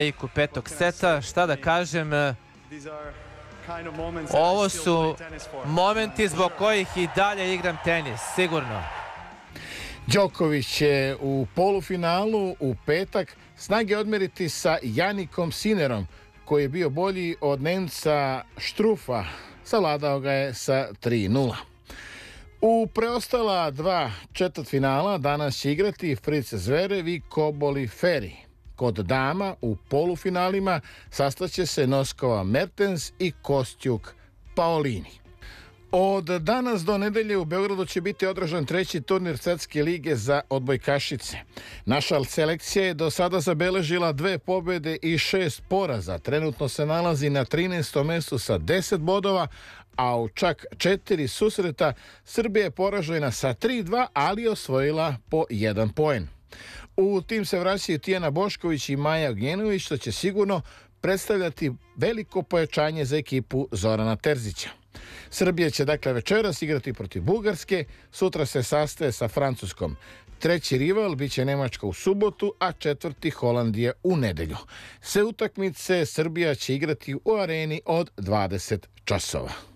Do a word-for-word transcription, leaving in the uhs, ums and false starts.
Iku petog seta, šta da kažem, ovo su momenti zbog kojih i dalje igram tenis, sigurno. Đoković će u polufinalu u petak snage odmeriti sa Janikom Sinerom, koji je bio bolji od Nemca Štrufa, savladao ga je sa tri nula. U preostala dva četvrtfinala danas će igrati Fritz Zverev i Koboli Ferri. Kod dama u polufinalima sastaće se Noskova Mertens i Kostjuk Paolini. Od danas do nedelje u Beogradu će biti održan treći turnir Svetske lige za odbojkašice. Naša selekcija je do sada zabeležila dve pobjede i šest poraza. Trenutno se nalazi na trinaestom mestu sa deset bodova, a u čak četiri susreta Srbija je poražena sa tri dva, ali je osvojila po jedan poen. U tim se vraćaju Tijana Bošković i Maja Ognjenović, što će sigurno predstavljati veliko pojačanje za ekipu Zorana Terzića. Srbija će dakle večeras igrati protiv Bugarske, sutra se sastaje sa Francuskom. Treći rival biće Nemačka u subotu, a četvrti Holandija u nedelju. Sve utakmice Srbija će igrati u areni od dvadeset časova.